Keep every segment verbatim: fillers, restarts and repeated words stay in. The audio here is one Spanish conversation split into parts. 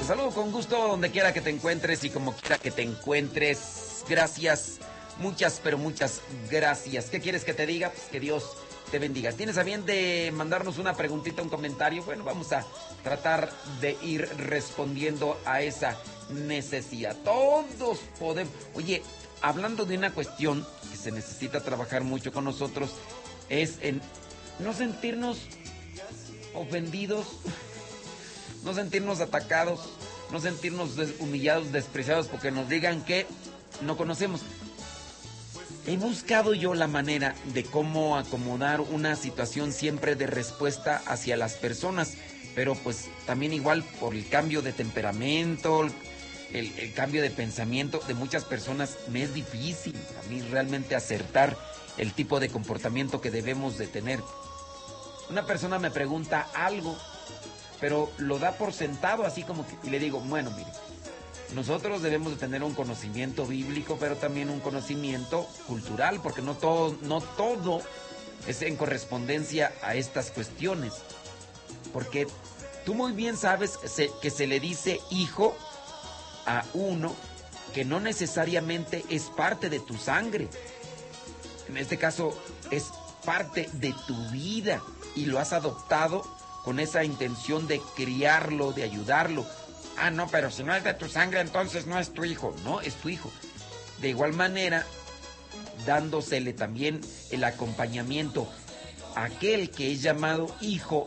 saludo con gusto donde quiera que te encuentres y como quiera que te encuentres. Gracias, muchas, pero muchas gracias. ¿Qué quieres que te diga? Pues que Dios te bendiga. ¿Tienes a bien de mandarnos una preguntita, un comentario? Bueno, vamos a tratar de ir respondiendo a esa necesidad. Todos podemos... Oye, hablando de una cuestión que se necesita trabajar mucho con nosotros, es en no sentirnos ofendidos, no sentirnos atacados, no sentirnos des- humillados, despreciados porque nos digan que no conocemos. He buscado yo la manera de cómo acomodar una situación siempre de respuesta hacia las personas, pero pues también igual por el cambio de temperamento, el, el cambio de pensamiento de muchas personas, me es difícil a mí realmente acertar el tipo de comportamiento que debemos de tener. Una persona me pregunta algo, pero lo da por sentado así como que, y le digo, bueno, mire, nosotros debemos de tener un conocimiento bíblico, pero también un conocimiento cultural, porque no todo, no todo es en correspondencia a estas cuestiones. Porque tú muy bien sabes que se le dice hijo a uno que no necesariamente es parte de tu sangre. En este caso es parte de tu vida y lo has adoptado con esa intención de criarlo, de ayudarlo. Ah, no, pero si no es de tu sangre, entonces no es tu hijo. No, es tu hijo. De igual manera, dándosele también el acompañamiento a aquel que es llamado hijo,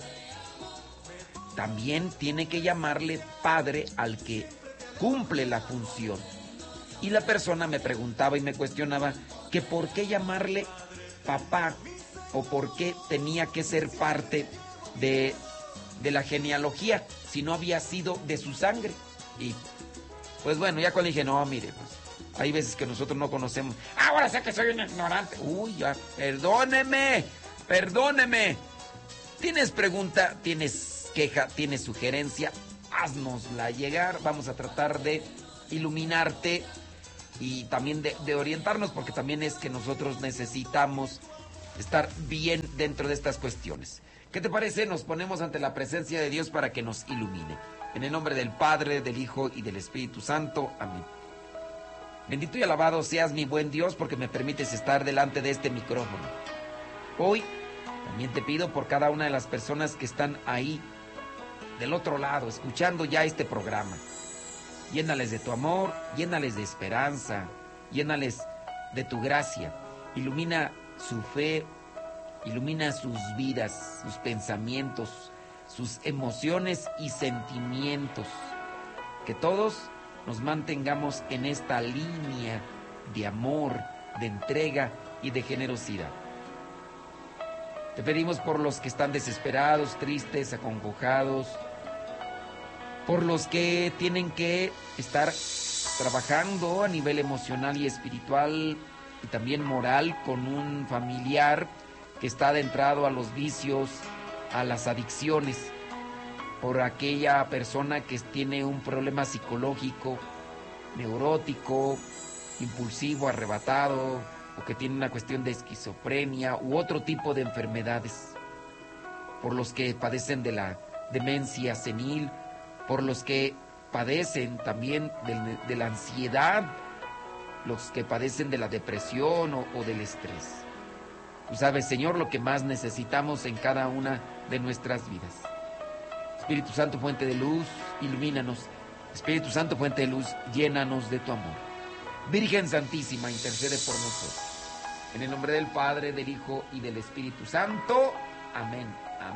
también tiene que llamarle padre al que cumple la función. Y la persona me preguntaba y me cuestionaba que por qué llamarle papá o por qué tenía que ser parte de, de la genealogía si no había sido de su sangre. Y pues bueno, ya cuando dije, no, mire, pues hay veces que nosotros no conocemos. Ahora sé que soy un ignorante. Uy, ya, perdóneme, perdóneme. ¿Tienes pregunta? ¿Tienes queja? ¿Tienes sugerencia? Haznosla llegar. Vamos a tratar de iluminarte y también de, de orientarnos, porque también es que nosotros necesitamos estar bien dentro de estas cuestiones. ¿Qué te parece? Nos ponemos ante la presencia de Dios para que nos ilumine. En el nombre del Padre, del Hijo y del Espíritu Santo. Amén. Bendito y alabado seas, mi buen Dios, porque me permites estar delante de este micrófono. Hoy también te pido por cada una de las personas que están ahí, del otro lado, escuchando ya este programa. Llénales de tu amor, llénales de esperanza, llénales de tu gracia. Ilumina su fe, ilumina sus vidas, sus pensamientos, sus emociones y sentimientos. Que todos nos mantengamos en esta línea de amor, de entrega y de generosidad. Te pedimos por los que están desesperados, tristes, acongojados, por los que tienen que estar trabajando a nivel emocional y espiritual y también moral con un familiar que está adentrado a los vicios, a las adicciones, por aquella persona que tiene un problema psicológico, neurótico, impulsivo, arrebatado, o que tiene una cuestión de esquizofrenia u otro tipo de enfermedades, por los que padecen de la demencia senil, por los que padecen también de, de la ansiedad, los que padecen de la depresión o, o del estrés. Tú sabes, Señor, lo que más necesitamos en cada una de nuestras vidas. Espíritu Santo, fuente de luz, ilumínanos. Espíritu Santo, fuente de luz, llénanos de tu amor. Virgen Santísima, intercede por nosotros. En el nombre del Padre, del Hijo y del Espíritu Santo. Amén.